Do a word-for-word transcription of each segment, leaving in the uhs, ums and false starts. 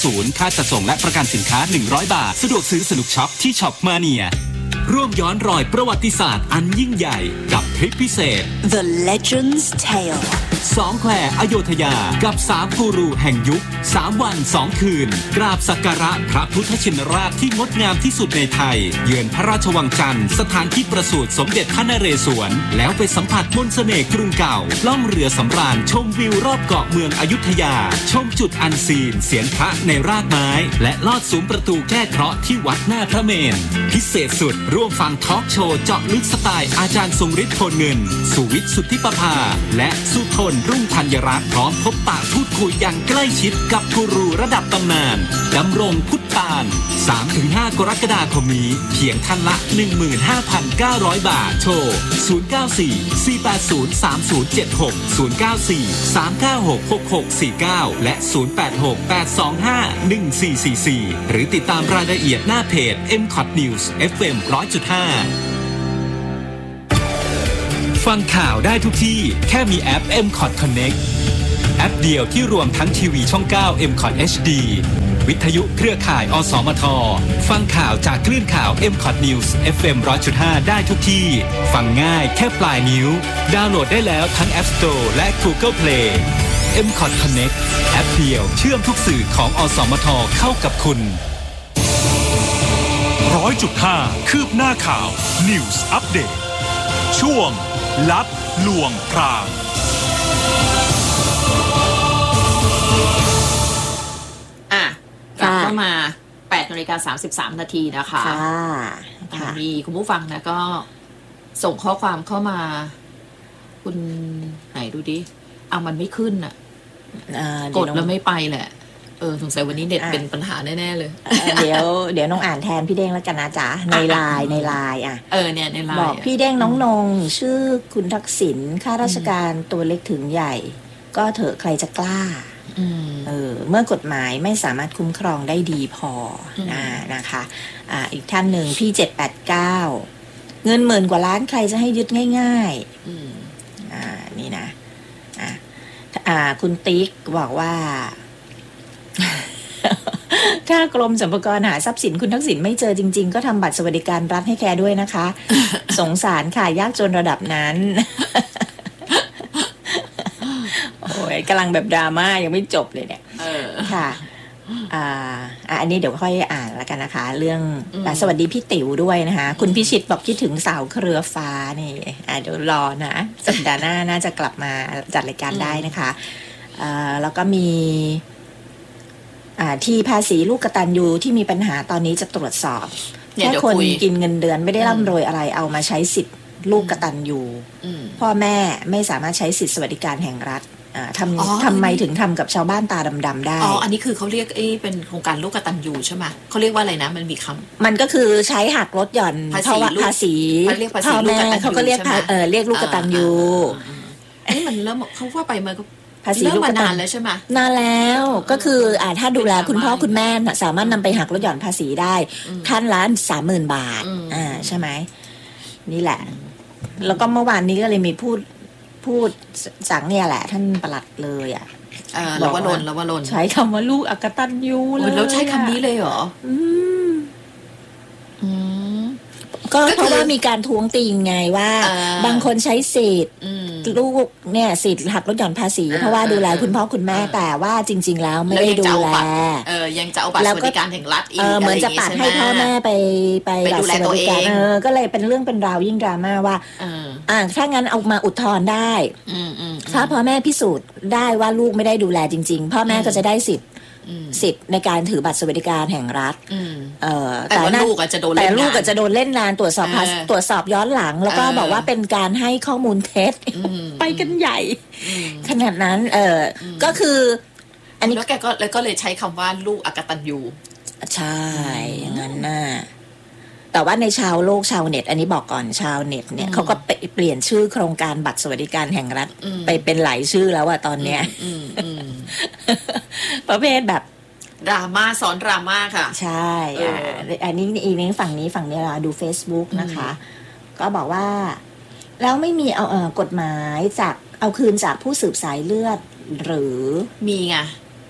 ศูนย์ค่าจัดส่งและประกันสินค้าหนึ่งร้อยบาทสะดวกซื้อสนุกช็อปที่ช็อปมาเนียร่วมย้อนรอยประวัติศาสตร์อันยิ่งใหญ่กับทริปพิเศษ The Legend's Tale สองแควอโยธยากับสามกูรูแห่งยุคสามวันสองคืนกราบสักการะพระพุทธชินราชที่งดงามที่สุดในไทยเยือนพระราชวังจันทร์สถานที่ประสูติสมเด็จพระนเรศวรแล้วไปสัมผัสมนต์เสน่ห์กรุงเก่าล่องเรือสำราญชมวิวรอบเกาะเมืองอยุธยาชมจุดอันซีนเสียงพระในรากไม้และลอดซุ้มประตูแก้เคราะห์ที่วัดหน้าพระเมรุพิเศษสุดร่วมฟังทอล์กโชว์เจาะลึกสไตล์อาจารย์ทรงฤทธิ์โพลเงินสุวิทย์สุทธิประภาและสุทนรุ่งธัญรัตน์พร้อมพบปะพูดคุยอย่างใกล้ชิดกับกูรูระดับตำนานดำรงพุทธาน สามถึงห้า กรกฎาคมนี้เพียงท่านละ หนึ่งหมื่นห้าพันเก้าร้อย บาทโทรศูนย์ เก้า สี่ สี่ แปด ศูนย์ สาม ศูนย์ เจ็ด หก ศูนย์ เก้า สี่ สาม เก้า หก หก หก สี่ เก้าและศูนย์ แปด หก แปด สอง ห้า หนึ่ง สี่ สี่ สี่หรือติดตามรายละเอียดหน้าเพจ เอ็ม คอท News เอฟ เอ็ม หนึ่งร้อยจุดห้าฟังข่าวได้ทุกที่แค่มีแอป เอ็ม คอท Connect แอปเดียวที่รวมทั้งทีวีช่อง เก้า เอ็ม คอท เอช ดี วิทยุเครือข่าย อสมท ฟังข่าวจากคลื่นข่าว เอ็ม คอท News เอฟ เอ็ม หนึ่งร้อยจุดห้า ได้ทุกที่ฟังง่ายแค่ปลายนิ้วดาวน์โหลดได้แล้วทั้ง App Store และ Google Play เอ็ม คอท Connect แอปเดียวเชื่อมทุกสื่อของอสมทเข้ากับคุณหนึ่งร้อยจุดห้า คืบหน้าข่าว News Update ช่วงลับลวงพรางอ่ะกลับเข้ามาแปดนาฬิกาสามสิบสามนาทีนะคะค่ะมีคุณผู้ฟังนะก็ส่งข้อความเข้ามาคุณไหนดูดิเอามันไม่ขึ้นอ่ะกดแล้วไม่ไปแหละเออสงสัยวันนี้เน็ตเป็นปัญหาแน่ๆเลยเดี๋ยวเดี๋ยวน้องอ่านแทนพี่เด้งแล้วกันนะจ๊ะในไลน์ในไลน์อ่ะเออเนี่ยในไลน์บอกพี่เด้งน้องนงชื่อคุณทักษิณข้าราชการตัวเล็กถึงใหญ่ก็เถอะใครจะกล้าเออเมื่อกฎหมายไม่สามารถคุ้มครองได้ดีพอนะนะคะอ่าอีกท่านหนึ่งพี่เจ็ดแปดเก้าเงินหมื่นกว่าล้านใครจะให้ยึดง่ายๆอ่านี่นะอ่าอ่าคุณติ๊กบอกว่าถ้ากรมสรรพากรหาทรัพย์สินคุณทักษิณไม่เจอจริงๆก็ทำบัตรสวัสดิการรัฐให้แกด้วยนะคะสงสารค่ะยากจนระดับนั้นโอ้ยกำลังแบบดราม่ายังไม่จบเลยเนี่ยค่ะอ่าอันนี้เดี๋ยวค่อยอ่านแล้วกันนะคะเรื่องสวัสดีพี่ติ๋วด้วยนะคะคุณพิชิตบอกคิดถึงสาวเครือฟ้านี่อ่าเดี๋ยวรอนะสัปดาห์หน้าน่าจะกลับมาจัดรายการได้นะคะอ่าแล้วก็มีที่ภาษีลูกกตัญญูที่มีปัญหาตอนนี้จะตรวจสอบแค่คนกินเงินเดือนไม่ได้ร่ำรวยอะไรเอามาใช้สิทธิ์ลูกกตัญญูพ่อแม่ไม่สามารถใช้สิทธิสวัสดิการแห่งรัฐทำทำไมถึงทำกับชาวบ้านตาดำๆได้อ๋ออันนี้คือเขาเรียกเอเป็นโครงการลูกกตัญญูใช่ไหมเขาเรียกว่าอะไรนะมันมีคำมันก็คือใช้หักลดหย่อนเพราะว่าภาษีพ่อแม่เขาก็เรียกเออเรียกลูกกตัญญูนี่มันเริ่มเขาว่าไปมันก็ภาษีลูกกตัญญูนานแล้วใช่ไหมนานแล้วก็คืออ่าถ้าดูแลคุณพ่อคุณแม่สามารถนำไปหักลดหย่อนภาษีได้ท่านละสามหมื่นบาทอ่าใช่ไหมนี่แหละแล้วก็เมื่อวานนี้ก็เลยมีพูดพูดสังเนี่ยแหละท่านปลัดเลยอ่ะเราว่าลนเราว่าลนใช้คำว่าลูกอกตัญญูเลยแล้วใช้คำนี้เลยเหรออืมอืมก็เพราะว่ามีการท้วงติงไงว่าบางคนใช้สิทธิ์ลูกเนี่ยสิทธิ์หักลดหย่อนภาษีเพราะว่าดูแลคุณพ่อคุณแม่แต่ว่าจริงๆแล้วไม่ได้ดูแลเออยังจะเอาบัตรสวัสดิการแห่งรัฐอีกเหมือนจะปัดให้พ่อแม่ไปไปดูแลตัวเองเออก็เลยเป็นเรื่องเป็นราวยิ่งดราม่าว่าอ่าถ้างั้นเอามาอุทธรณ์ได้ถ้าพ่อแม่พิสูจน์ได้ว่าลูกไม่ได้ดูแลจริงๆพ่อแม่ก็จะได้สิทธิ์สิทธิ์ในการถือบัตรสวัสดิการแห่งรัฐแต่ลูกอาจจะโดนแต่ลูกอาจจะโดนเล่นนานตรวจสอบตรวจสอบย้อนหลังแล้วก็บอกว่าเป็นการให้ข้อมูลเท็จไปกันใหญ่ขนาดนั้นเออก็คืออันนี้แล้วแกก็แล้วก็เลยใช้คำว่าลูกอกตัญญูใช่อย่างนั้นน่ะแต่ว่าในชาวโลกชาวเน็ตอันนี้บอกก่อนชาวเน็ตเนี่ยเขาก็เปลี่ยนชื่อโครงการบัตรสวัสดิการแห่งรัฐไปเป็นหลายชื่อแล้วอะตอนเนี้ยประเภทแบบดราม่าซ้อนดราม่าค่ะใช่อันนี้อีกนี้ฝั่งนี้ฝั่งนี้เราดู Facebook นะคะก็บอกว่าแล้วไม่มีเอาเอ่อกฎหมายจากเอาคืนจากผู้สืบสายเลือดหรือมีไง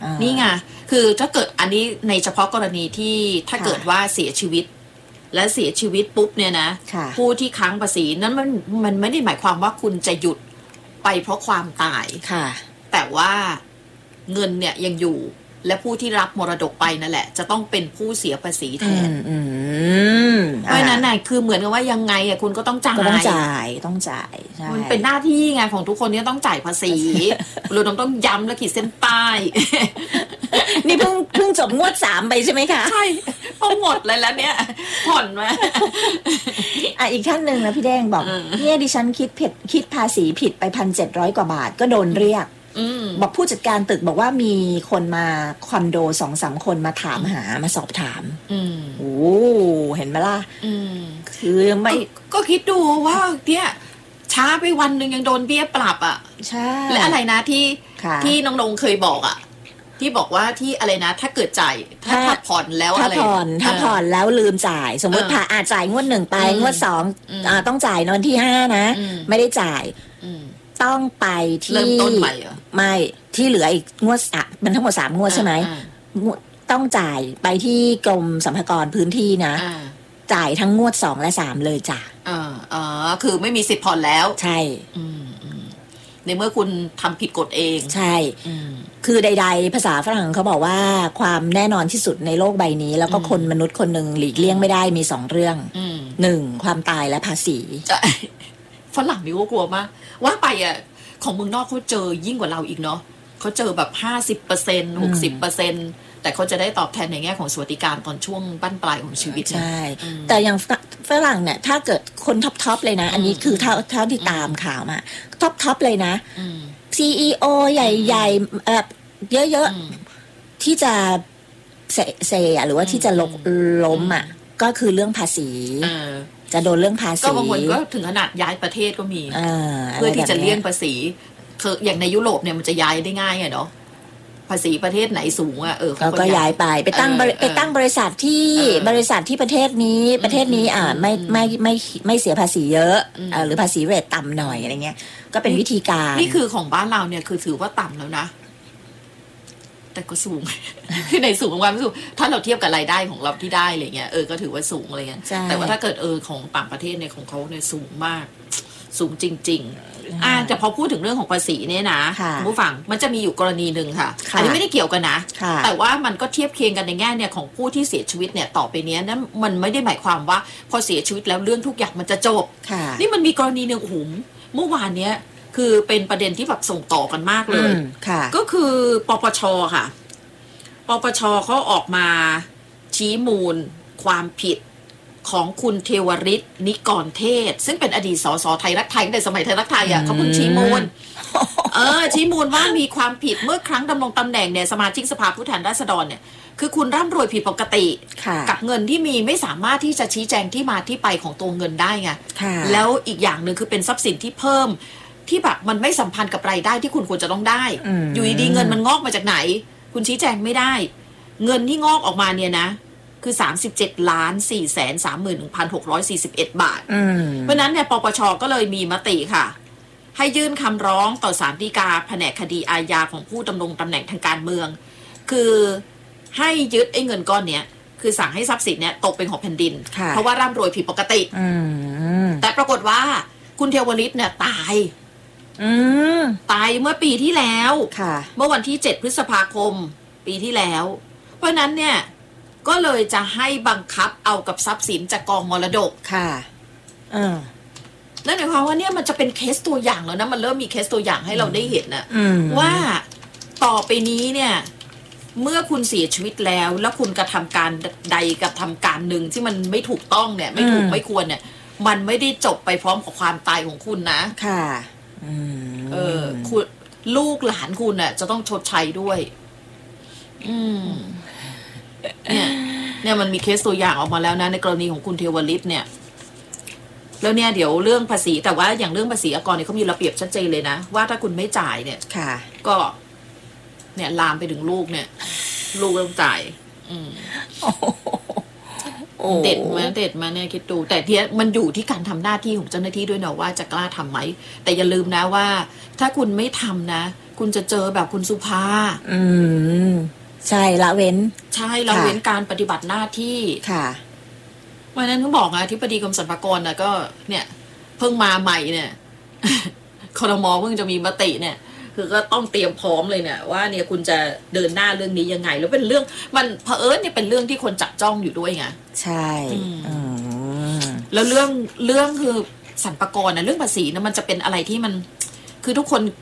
นี่ไงคือถ้าเกิดอันนี้ในเฉพาะกรณีที่ถ้าเกิดว่าเสียชีวิตและเสียชีวิตปุ๊บเนี่ยนะผู้ที่ค้างภาษีนั้นมันมันไม่ได้หมายความว่าคุณจะหยุดไปเพราะความตายแต่ว่าเงินเนี่ยยังอยู่และผู้ที่รับมรดกไปนั่นแหละจะต้องเป็นผู้เสียภาษีแทนเพราะนั้นน่ะคือเหมือนกับว่ายังไงอ่ะคุณก็ต้องจ่ายก็ต้องจ่ายต้องจ่ายมันเป็นหน้าที่ไงของทุกคนที่ต้องจ่ายภาษีเราต้องต้องย้ำและขีดเส้นใต้นี่เพิ่งเพิ่งจบงวดสามไปใช่ไหมคะใช่พอหมดเลยแล้วเนี่ยผ่อนมาอ่ะอีกท่านหนึ่งนะพี่แดงบอกเนี่ยดิฉันคิดผิดคิดภาษีผิดไปพันเจ็ดร้อยกว่าบาทก็โดนเรียกบอกผู้จัดการตึกบอกว่ามีคนมาคอนโดสองสามคนมาถามหามาสอบถามโอ้เห็นไหมล่ะคือไม่ก็คิดดูว่าเนี่ยช้าไปวันหนึ่งยังโดนเบี้ยปรับอ่ะใช่และอะไรนะที่ที่น้องนงเคยบอกอ่ะที่บอกว่าที่อะไรนะถ้าเกิดจ่ายถ้าถ้าผ่อนแล้วอะไรถ้าผ่อนถ้าผ่อนแล้วลืมจ่ายสมมติผ่าอาจ่ายงวดหนึ่งไปงวดสองต้องจ่ายนวันที่ห้านะไม่ได้จ่ายต้องไปที่เริ่มต้นใหม่เหรอไม่ที่เหลืออีกงวดอ่ะมันทั้งหมดสามงวดใช่ไหมต้องจ่ายไปที่กรมสรรพากรพื้นที่นะจ่ายทั้งงวดสองและสามเลยจ้ะอ๋ออ๋อคือไม่มีสิทธิ์ผ่อนแล้วใช่ในเมื่อคุณทำผิดกฎเองใช่คือใดๆภาษาฝรั่งเขาบอกว่าความแน่นอนที่สุดในโลกใบนี้แล้วก็คนมนุษย์คนหนึ่งหลีกเลี่ยงไม่ได้มีสองเรื่องหนึ่งความตายและภาษีฝรั่งนี่ก็กลัวมากว่าไปอ่ะของเมืองนอกเขาเจอยิ่งกว่าเราอีกเนาะเขาเจอแบบห้าสิบเปอร์เซ็นต์หกสิบเปอร์เซ็นต์แต่เขาจะได้ตอบแทนในแง่ของสวัสดิการตอนช่วงบั้นปลายของชีวิตใช่แต่อย่างฝรั่งเนี่ยถ้าเกิดคนท็อปๆเลยนะอันนี้คือเท่าเท่าที่ตามข่าวมาท็อปๆเลยนะซี อี โอ ใหญ่ๆเอ่อเยอะๆที่จะเซเซหรือว่าที่จะล้มอ่ะก็คือเรื่องภาษีจะโดนเรื่องภาษีก็บางคนก็ถึงขนาดย้ายประเทศก็มีเพื่อที่จะเลี่ยงภาษีคืออย่างในยุโรปเนี่ยมันจะย้ายได้ง่ายไงเนาะภาษีประเทศไหนสูงอ่ะเออเขาก็ย้ายไปไปตั้งไปตั้งบริษัทที่บริษัทที่ประเทศนี้ประเทศนี้อ่าไม่ไม่ไม่ไม่เสียภาษีเยอะหรือภาษีเรทต่ำหน่อยอะไรเงี้ยก็เป็นวิธีการนี่คือของบ้านเราเนี่ยคือถือว่าต่ำแล้วนะแต่ก็สูงที่ไหนสูงกว่าไม่สูงถ้าเราเทียบกับรายได้ของเราที่ได้อะไรเงี้ยเออก็ถือว่าสูงอะไรเงี้ยแต่ว่าถ้าเกิดเออของต่างประเทศเนี่ยของเขาเนี่ยสูงมากสูงจริงๆอ่าแต่พอพูดถึงเรื่องของภาษีเนี่ยนะคุณผู้ฟังมันจะมีอยู่กรณีหนึ่งค่ะอันนี้ไม่ได้เกี่ยวกันนะแต่ว่ามันก็เทียบเคียงกันในแง่เนี่ยของผู้ที่เสียชีวิตเนี่ยต่อไปเนี้ยนั้นมันไม่ได้หมายความว่าพอเสียชีวิตแล้วเรื่องทุกอย่างมันจะจบนี่มันมีกรณีหนึ่งโอ้โหเมื่อวานเนี้ยคือเป็นประเด็นที่แบบส่งต่อกันมากเลยก็คือปปชค่ะปปชเขาออกมาชี้มูลความผิดของคุณเทวฤทธิ์นิกรเทศซึ่งเป็นอดีตสสไทยรักไทยในสมัยไทยรักไทยอ่ะเขาเพิ่งชี้มูลเออชี้มูลว่ามีความผิดเมื่อครั้งดำรงตำแหน่งเนี่ยสมาชิกสภาผู้แทนราษฎรเนี่ยคือคุณร่ำรวยผิดปกติกับเงินที่มีไม่สามารถที่จะชี้แจงที่มาที่ไปของตัวเงินได้ไงแล้วอีกอย่างหนึ่งคือเป็นทรัพย์สินที่เพิ่มที่แบบมันไม่สัมพันธ์กับรายได้ที่คุณควรจะต้องได้อยู่ดีๆเงินมันงอกมาจากไหนคุณชี้แจงไม่ได้เงินที่งอกออกมาเนี่ยนะคือสามสิบเจ็ดล้านสี่แสนสามหมื่นหนึ่งพันหกร้อยสี่สิบเอ็ดบาทเพราะนั้นเนี่ยปปชก็เลยมีมติค่ะให้ยื่นคำร้องต่อศาลฎีกาแผนกคดีอาญาของผู้ดำรงตำแหน่งทางการเมืองคือให้ยึดไอ้เงินก้อนเนี้ยคือสั่งให้ทรัพย์สินเนี่ยตกเป็นของแผ่นดินเพราะว่าร่ำรวยผิดปกติแต่ปรากฏว่าคุณเทวฤทธิ์เนี่ยตายตายเมื่อปีที่แล้วเมื่อวันที่เจ็ดพฤษภาคมปีที่แล้วเพราะนั้นเนี่ยก็เลยจะให้บังคับเอากับทรัพย์สินจากกองมรดกค่ะเออนั่นหมายความว่าเนี่ยมันจะเป็นเคสตัวอย่างแล้วนะมันเริ่มมีเคสตัวอย่างให้เราได้เห็นนะว่าต่อไปนี้เนี่ยเมื่อคุณเสียชีวิตแล้วแล้วคุณกระทำการใดกระทำการหนึ่งที่มันไม่ถูกต้องเนี่ยไม่ถูกไม่ควรเนี่ยมันไม่ได้จบไปพร้อมกับความตายของคุณนะค่ะเออคุณลูกหลานคุณน่ะจะต้องชดใช้ด้วยอืมเนี่ยเนี่ยมันมีเคสตัวอย่างออกมาแล้วนะในกรณีของคุณเทวฤทธิ์เนี่ยแล้วเนี่ยเดี๋ยวเรื่องภาษีแต่ว่าอย่างเรื่องภาษีอากรเนี่ยเขามีระเบียบชัดเจนเลยนะว่าถ้าคุณไม่จ่ายเนี่ยค่ะก็เนี่ยลามไปถึงลูกเนี่ยลูกต้องจ่ายอืมเด็ดมาเด็ดมาเนี่ยคิดดูแต่ที่มันอยู่ที่การทำหน้าที่ของเจ้าหน้าที่ด้วยนะว่าจะกล้าทำไหมแต่อย่าลืมนะว่าถ้าคุณไม่ทำนะคุณจะเจอแบบคุณสุภาอืมใช่ละเว้นใช่ละเว้นการปฏิบัติหน้าที่ค่ะวันนั้นเขาบอกไงที่ปดีกรมสรรพากรน่ะก็เนี่ยเพิ่งมาใหม่เนี่ยครม.เพิ่งจะมีมติเนี่ยคือก็ต้องเตรียมพร้อมเลยเนี่ยว่าเนี่ยคุณจะเดินหน้าเรื่องนี้ยังไงแล้วเป็นเรื่องมันเผอิญเนี่ยเป็นเรื่องที่คนจับจ้องอยู่ด้วยไงใช่แล้วเรื่องเรื่องคือสรรพากรนะเรื่องภาษีนะมันจะเป็นอะไรที่มันคือทุกคน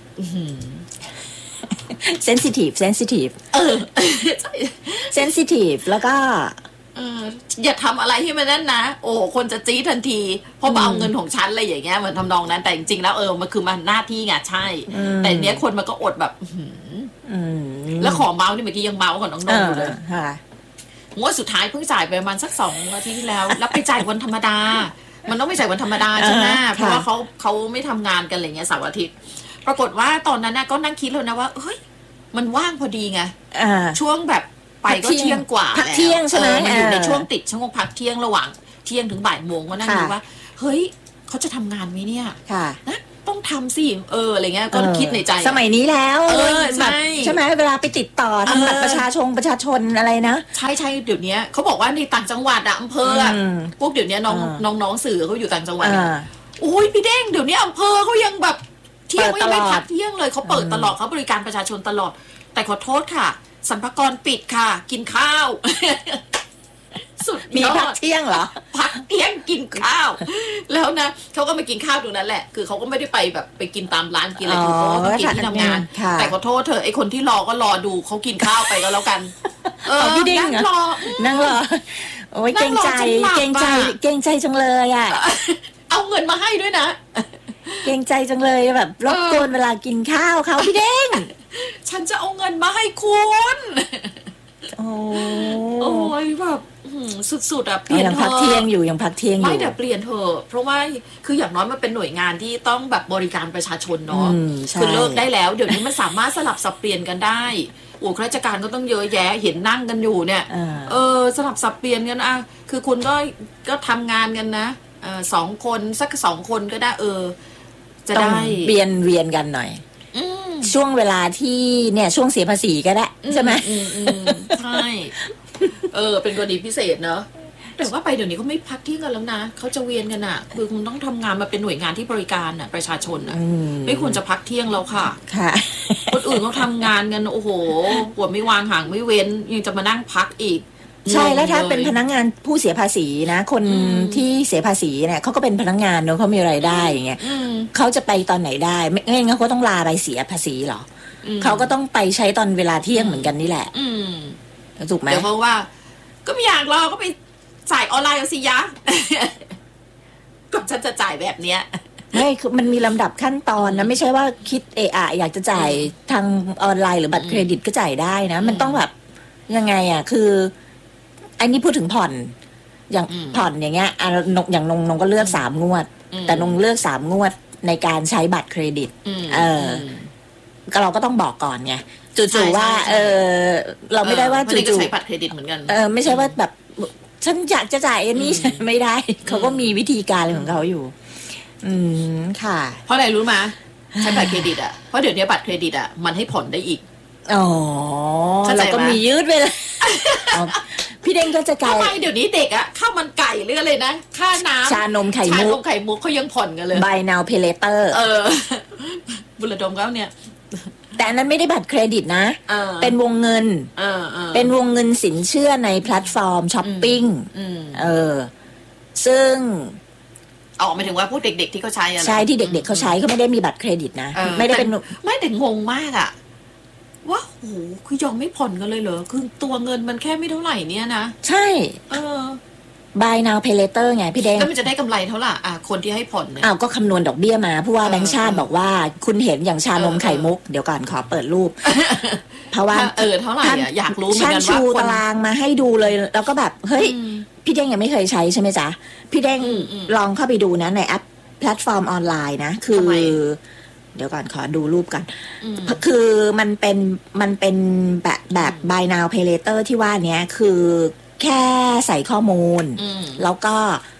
เซนซิทีฟเซนซิทีฟเออเซนซิทีฟแล้วก็เอออย่าทำอะไรที่มันนั่นนะโอ้คนจะจี๊ดทันทีเพราะมาเอาเงินของฉันอะไรอย่างเงี้ยเหมือนทำนองนั้นแต่จริงๆแล้วเออมันคือมันหน้าที่ไงใช่แต่เนี้ยคนมันก็อดแบบแล้วขอเมาส์นี่เมื่อกี้ยังเมาส์กับน้องๆอยู่เลยงวดสุดท้ายเพิ่งจ่ายไปประมาณสักสองอาทิตย์ที่แล้วแล้วไปจ่ายวันธรรมดามันต้องไปจ่ายวันธรรมดาใช่ไหมเพราะว่าเขาเขาไม่ทำงานกันอะไรเงี้ยเสาร์อาทิตย์ปรากฏว่าตอนนั้นก็นั่งคิดเลยนะว่าเฮ้ยมันว่างพอดีไงช่วงแบบไปก็เที่ยงกว่าพักเที่ยงใช่ไหมมันอยู่ในช่วงติดช่วงพักเที่ยงระหว่างเที่ยงถึงบ่ายโมงก็นั่งดูว่าเฮ้ยเขาจะทำงานไหมเนี่ยนะต้องทำสิเอออะไรเงี้ยก็คิดในใจสมัยนี้แล้วเออใช่ใช่ไหมเวลาไปติดต่อทำบัตรประชาชนประชาชนอะไรนะใช่ใช่เดี๋ยวนี้เขาบอกว่าในต่างจังหวัดอะอำเภอพวกเดี๋ยวนี้น้องน้องน้องสื่อเขาอยู่ต่างจังหวัดโอ้ยพี่เด้งเดี๋ยวนี้อำเภอเขายังแบบเที่ยงไม่ไม่พักเที่ยงเลยเขาเปิดตลอดเขาบริการประชาชนตลอดแต่ขอโทษค่ะสรรพากรปิดค่ะกินข้าวสุดมีพักเที่ยงเหรอพักเที่ยงกินข้าวแล้วนะเขาก็มากินข้าวตรงนั้นแหละคือเขาก็ไม่ได้ไปแบบไปกินตามร้านกินอะไรคือเขาก็กินที่ทำงานแต่ขอโทษเธอไอ้คนที่รอก็รอดูเขากินข้าวไปก็แล้วกันเออนั่งรอนั่งรอโอ้ยเกรงใจเกรงใจเกรงใจจังเลยอ่ะเอาเงินมาให้ด้วยนะเกรงใจจังเลยแบบรบกวนเวลากินข้าวเขาพี่เด้งฉันจะเอาเงินมาให้คุณโอ้โอ้ยแบบสุดๆอ่ะเปลี่ยนเถอะยังพักเที่ยงอยู่ยังพักเที่ยงอยู่ไม่แต่เปลี่ยนเถอะเพราะว่าคืออย่างน้อยมันเป็นหน่วยงานที่ต้องแบบบริการประชาชนเนาะคือเลิกได้แล้วเดี๋ยวนี้มันสามารถสลับสับเปลี่ยนกันได้โอ้ข้าราชการก็ต้องเยอะแยะเห็นนั่งกันอยู่เนี่ยเออสลับสับเปลี่ยนกันอ่ะคือคุณก็ก็ทำงานกันนะสองคนสักสองคนก็ได้เออจะได้เวียนเวียนกันหน่อยช่วงเวลาที่เนี่ยช่วงเสียภาษีก็ได้ใช่ไหมใช่เออเป็นกรณีพิเศษเนอะแต่ว่าไปเดี๋ยวนี้เขาไม่พักเที่ยงกันแล้วนะเขาจะเวียนกันอ่ะคือคุณต้องทำงานมาเป็นหน่วยงานที่บริการอ่ะประชาชนอ่ะไม่ควรจะพักเที่ยงแล้วค่ะค่ะคนอื่นเขาทำงานกันโอ้โหปวดไม่วางห่างไม่เว้นยังจะมานั่งพักอีกใช่แล้วถ้าเป็นพนักงานผู้เสียภาษีนะคนที่เสียภาษีเนี่ยเขาก็เป็นพนักงานเนอะเขามีรายได้อย่างเงี้ยเขาจะไปตอนไหนได้ไม่งั้นเขาต้องลาไปเสียภาษีหรอเขาก็ต้องไปใช้ตอนเวลาเที่ยงเหมือนกันนี่แหละถูกไหมเดี๋ยวเพราะว่าก็ไม่อยากรอก็ไปจ่ายออนไลน์เอาสิยะก็ฉันจะจ่ายแบบเนี้ยไม่คือมันมีลำดับขั้นตอนนะไม่ใช่ว่าคิดเอะอะอยากจะจ่ายทางออนไลน์หรือบัตรเครดิตก็จ่ายได้นะมันต้องแบบยังไงอ่ะคืออันนี้พูดถึงผ่อนอย่างผ่อนอย่างเงี้ยอย่างนงนงก็เลือกสามงวดแต่นงเลือกสามงวดในการใช้บัตรเครดิตเออเราก็ต้องบอกก่อนไงจู่ๆว่าเออเราไม่ได้ว่าจู่ๆใช้บัตรเครดิตเหมือนกันเออไม่ใช่ว่าแบบฉันอยากจะจ่ายอันนี้ไม่ได้เขาก็มีวิธีการของเขาอยู่อืมค่ะเพราะอะไรรู้ไหมใช้บัตรเครดิตอ่ะเพราะเดี๋ยวนี้บัตรเครดิตอ่ะมันให้ผ่อนได้อีกอ๋อเราก็มียืดไปเลยพี่เด้งก็จะกลายทำไมเดี๋ยวนี้เด็กอะข้าวมันไก่หรืออะไรนะค่าน้ำชานมไข่มุกชานมไข่มุกเขายังผ่อนกันเลย Buy Now Pay Later เออบุรดมเขาเนี่ยแต่อันนั้นไม่ได้บัตรเครดิตนะเป็นวงเงินเป็นวงเงินสินเชื่อในแพลตฟอร์มช้อปปิ้งเออซึ่งออกมาถึงว่าพวกเด็กๆที่เขาใช้อะใช่ที่เด็กๆเขาใช้เขาไม่ได้มีบัตรเครดิตนะไม่ได้เป็นไม่แต่งงมากอะว่าโอ้โหคือยอมไม่ผ่อนกันเลยเหรอคือตัวเงินมันแค่ไม่เท่าไหร่เนี่ยนะใช่เออ Buy Now Pay Later ไงพี่เด้งแล้วมันจะได้กำไรเท่าไหร่อ่ะคนที่ให้ผ่อนเนี่ยอ้าวก็คำนวณดอกเบี้ยมาผู้ว่าแบงค์ชาติบอกว่าคุณเห็นอย่างชานมไข่มุกเดี๋ยวก่อนขอเปิดรูปเพราะว่าเออเท่าไหร่อ่ะอยากรู้เหมือนกันว่าชูตารางมาให้ดูเลยแล้วก็แบบเฮ้ยพี่เด้งยังไม่เคยใช้ใช่ไหมจ๊ะพี่เด้งลองเข้าไปดูนะในแอปแพลตฟอร์มออนไลน์นะคือเดี๋ยวก่อนขอดูรูปก่อนคือมันเป็นมันเป็นแบบแบบ Buy Now Pay Later ที่ว่านี้คือแค่ใส่ข้อมูลแล้วก็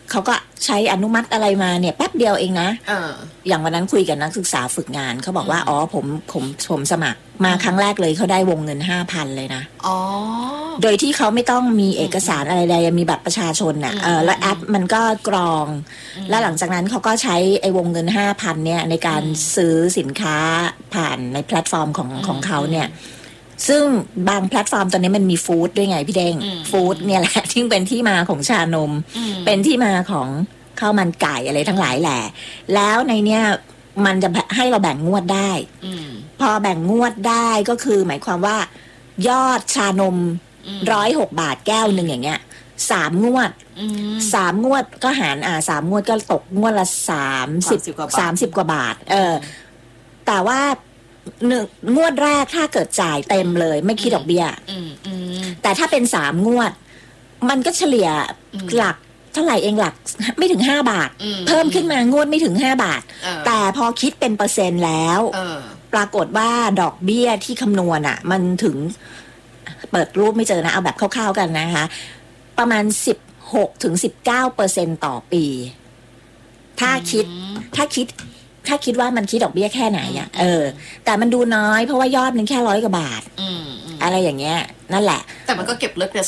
เขาก็ใช้อนุมัติอะไรมาเนี่ยแป๊บเดียวเองนะเอออย่างวันนั้นคุยกับนักศึกษาฝึกงานเขาบอกว่าอ๋อผมผมผมสมัครมาครั้งแรกเลยเขาได้วงเงินห้าพันเลยนะอ๋อโดยที่เขาไม่ต้องมีเอกสารอะไรใดมีบัตรประชาชนน่ะเออแล้วแอปมันก็กรองแล้วหลังจากนั้นเขาก็ใช้ไอ้วงเงินห้าพันเนี่ยในการซื้อสินค้าผ่านในแพลตฟอร์มของของเขาเนี่ยซึ่งบางแพลตฟอร์มตอนนี้มันมีฟู้ดด้วยไงพี่เด้งฟู้ดเนี่ยแหละที่เป็นที่มาของชานมเป็นที่มาของข้าวมันไก่อะไรทั้งหลายแหละแล้วในเนี้ยมันจะให้เราแบ่งงวดได้พอแบ่งงวดได้ก็คือหมายความว่ายอดชานมร้อยหกบาทแก้วหนึ่งอย่างเงี้ยสามงวดสามงวดก็หารอ่าสามงวดก็ตกงวดละสามสิบสามสิบกว่าบาทเออแต่ว่าหนึ่งงวดแรกถ้าเกิดจ่ายเต็มเลยไม่คิดดอกเบี้ยแต่ถ้าเป็นสามงวดมันก็เฉลี่ยหลักเท่าไหร่เองหลักไม่ถึงห้าบาทเพิ่มขึ้นมางวดไม่ถึงห้าบาทแต่พอคิดเป็นเปอร์เซ็นต์แล้วปรากฏว่าดอกเบี้ยที่คำนวณอ่ะมันถึงเปิดรูปไม่เจอนะเอาแบบคร่าวๆกันนะคะประมาณสิบหกถึงสิบเก้าเปอร์เซ็นต์ต่อปีถ้าคิดถ้าคิดถ้าคิดว่ามันคิดดอกเบี้ยแค่ไหนอ่ะเออแต่มันดูน้อยเพราะว่ายอดมันแค่ร้อยกว่าบาทอะไรอย่างเงี้ยนั่นแหละแต่มันก็เก็บเล็กแต่